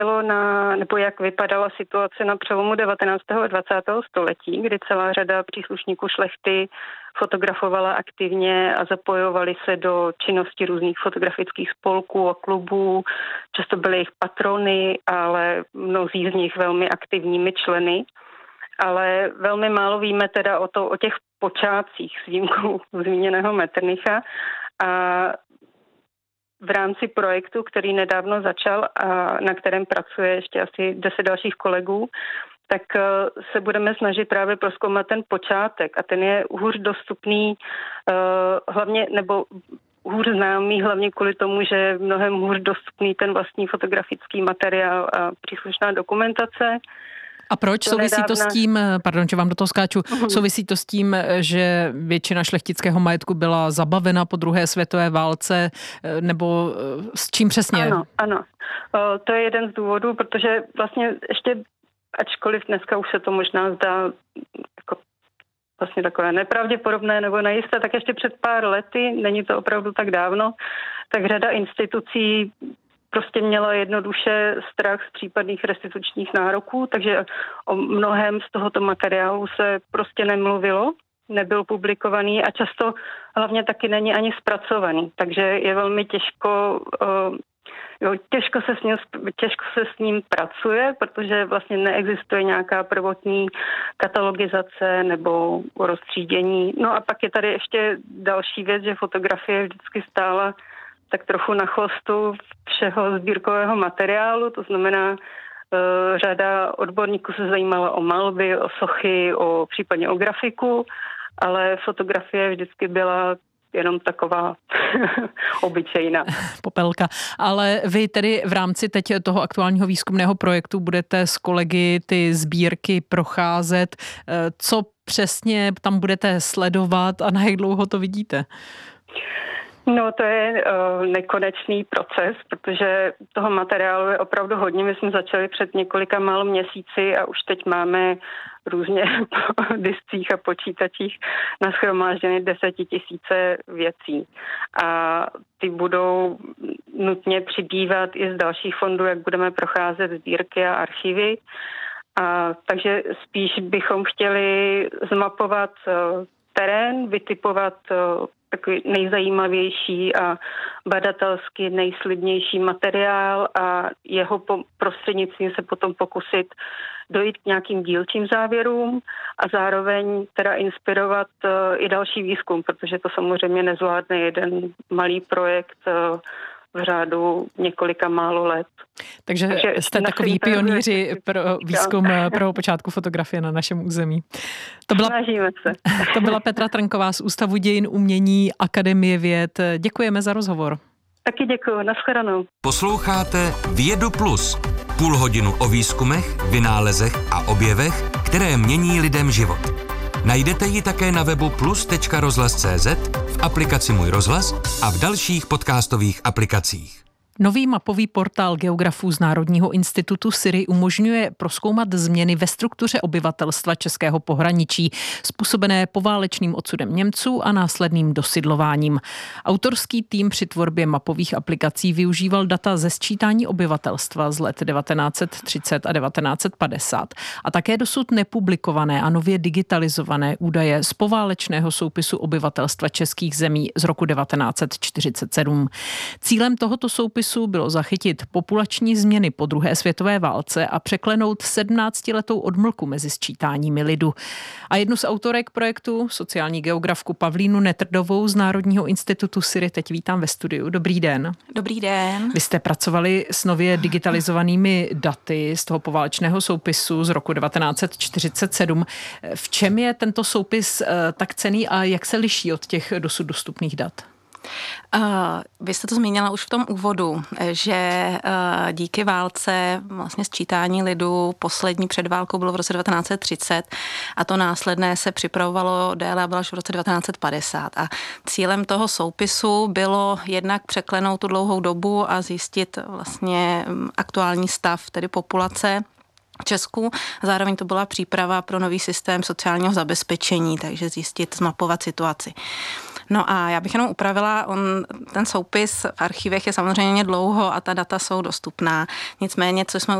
nebo jak vypadala situace na přelomu 19. a 20. století, kdy celá řada příslušníků šlechty fotografovala aktivně a zapojovali se do činnosti různých fotografických spolků a klubů. Často byly jejich patrony, ale mnozí z nich velmi aktivními členy. Ale velmi málo víme teda o těch počátcích s výjimkou zmíněného Metternicha. A v rámci projektu, který nedávno začal a na kterém pracuje ještě asi 10 dalších kolegů, tak se budeme snažit právě prozkoumat ten počátek a ten je hůř dostupný hlavně, nebo hůř známý hlavně kvůli tomu, že je mnohem hůř dostupný ten vlastní fotografický materiál a příslušná dokumentace. A proč? Souvisí to s tím, pardon, že vám do toho skáču, souvisí to s tím, že většina šlechtického majetku byla zabavena po druhé světové válce, nebo s čím přesně? Ano. To je jeden z důvodů, protože vlastně ještě, ačkoliv dneska už se to možná zdá jako vlastně takové nepravděpodobné nebo nejisté, tak ještě před pár lety, není to opravdu tak dávno, tak řada institucí prostě měla jednoduše strach z případných restitučních nároků, takže o mnohem z tohoto materiálu se prostě nemluvilo, nebyl publikovaný a často hlavně taky není ani zpracovaný, takže je velmi těžko se s ním pracuje, protože vlastně neexistuje nějaká prvotní katalogizace nebo roztřídění. No a pak je tady ještě další věc, že fotografie vždycky stála tak trochu na chvostu všeho sbírkového materiálu, to znamená, řada odborníků se zajímala o malby, o sochy, případně o grafiku, ale fotografie vždycky byla jenom taková obyčejná. Popelka. Ale vy tedy v rámci teď toho aktuálního výzkumného projektu budete s kolegy ty sbírky procházet. Co přesně tam budete sledovat a na jak dlouho to vidíte? No, to je nekonečný proces, protože toho materiálu je opravdu hodně. My jsme začali před několika málo měsíci a už teď máme různě po discích a počítačích nashromážděny 10 000 věcí. A ty budou nutně přibývat i z dalších fondů, jak budeme procházet sbírky a archivy. Takže spíš bychom chtěli zmapovat terén, vytipovat takový nejzajímavější a badatelsky nejslibnější materiál a jeho prostřednictvím se potom pokusit dojít k nějakým dílčím závěrům a zároveň teda inspirovat i další výzkum, protože to samozřejmě nezvládne jeden malý projekt v řádu několika málo let. Takže jste takový pionýři pro výzkum pro počátku fotografie na našem území. Snažíme se. To byla Petra Trnková z Ústavu dějin umění Akademie věd. Děkujeme za rozhovor. Taky děkuju, nashledanou. Posloucháte Vědu Plus. Půl hodinu o výzkumech, vynálezech a objevech, které mění lidem život. Najdete ji také na webu plus.rozhlas.cz, v aplikaci Můj rozhlas a v dalších podcastových aplikacích. Nový mapový portál geografů z Národního institutu SIRI umožňuje prozkoumat změny ve struktuře obyvatelstva českého pohraničí, způsobené poválečným odsudem Němců a následným dosidlováním. Autorský tým při tvorbě mapových aplikací využíval data ze sčítání obyvatelstva z let 1930 a 1950 a také dosud nepublikované a nově digitalizované údaje z poválečného soupisu obyvatelstva českých zemí z roku 1947. Cílem tohoto soupisu bylo zachytit populační změny po druhé světové válce a překlenout 17letou odmlku mezi sčítáními lidu. A jednu z autorek projektu, sociální geografku Pavlínu Netrdovou z Národního institutu SIRI, teď vítám ve studiu. Dobrý den. Dobrý den. Vy jste pracovali s nově digitalizovanými daty z toho poválečného soupisu z roku 1947. V čem je tento soupis tak cenný a jak se liší od těch dosud dostupných dat? Vy jste to zmínila už v tom úvodu, že díky válce vlastně sčítání lidu poslední před válkou bylo v roce 1930 a to následné se připravovalo déle a bylo až v roce 1950 a cílem toho soupisu bylo jednak překlenout tu dlouhou dobu a zjistit vlastně aktuální stav, tedy populace v Česku. Zároveň to byla příprava pro nový systém sociálního zabezpečení, takže zjistit, zmapovat situaci. No a já bych jenom upravila, ten soupis v archivech je samozřejmě dlouho a ta data jsou dostupná. Nicméně, co jsme